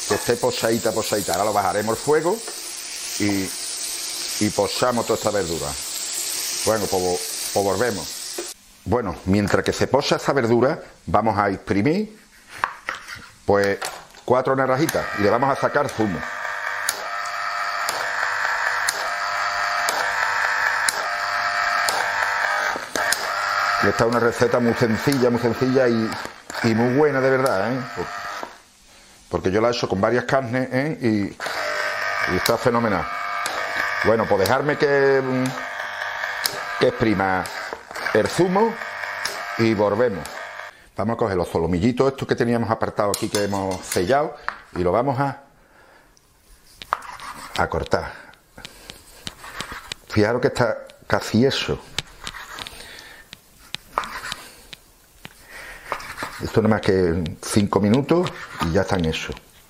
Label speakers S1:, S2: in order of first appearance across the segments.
S1: que esté posadita, posadita. Ahora lo bajaremos el fuego y posamos toda esta verdura. Bueno, pues volvemos. Bueno, mientras que se posa esta verdura, vamos a exprimir pues 4 naranjitas y le vamos a sacar zumo. Y esta es una receta muy sencilla y muy buena de verdad, ¿eh? Porque yo la he hecho con varias carnes, ¿eh? y está fenomenal. Bueno, pues dejarme que exprima el zumo y volvemos. Vamos a coger los solomillitos estos que teníamos apartados aquí, que hemos sellado, y lo vamos a cortar. Fijaros que está casi eso. Esto no más que 5 minutos y ya están hechos.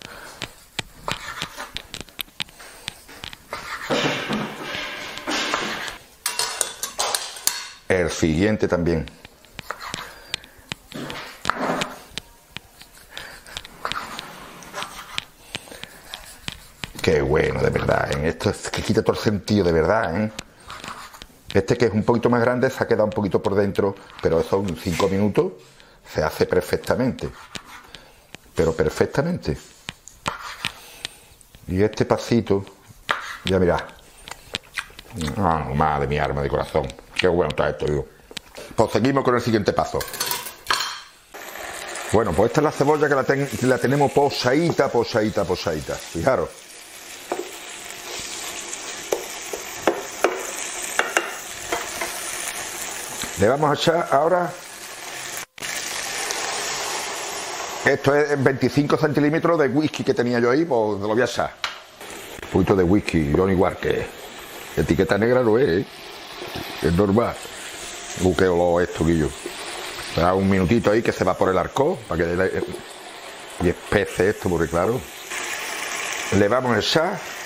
S1: El siguiente también. Qué bueno, de verdad, ¿eh? Esto es que quita todo el sentido, de verdad, ¿eh? Este, que es un poquito más grande, se ha quedado un poquito por dentro, pero eso en 5 minutos se hace perfectamente. Pero perfectamente. Y este pasito, ya mirad. Ah, madre mi arma de corazón. Qué bueno está esto, digo. Pues seguimos con el siguiente paso. Bueno, pues esta es la cebolla que la tenemos posadita. Fijaros. Le vamos a echar ahora, esto es 25 centímetros de whisky que tenía yo ahí, pues lo voy a echar. Un poquito de whisky, Johnny Walker. Etiqueta negra no es, ¿eh? Es normal. Qué olor esto, Guillo. Da un minutito ahí que se va por el arco, para que y espese esto, porque claro, le vamos a echar